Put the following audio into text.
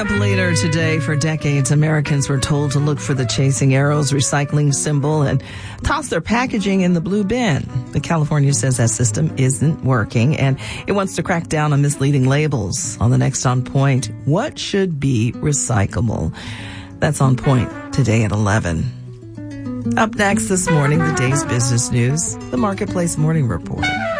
up later today, for decades, Americans were told to look for the Chasing Arrows recycling symbol and toss their packaging in the blue bin. But California says that system isn't working, and it wants to crack down on misleading labels. On the next On Point, what should be recyclable? That's On Point today at 11. Up next this morning, the day's business news, the Marketplace Morning Report.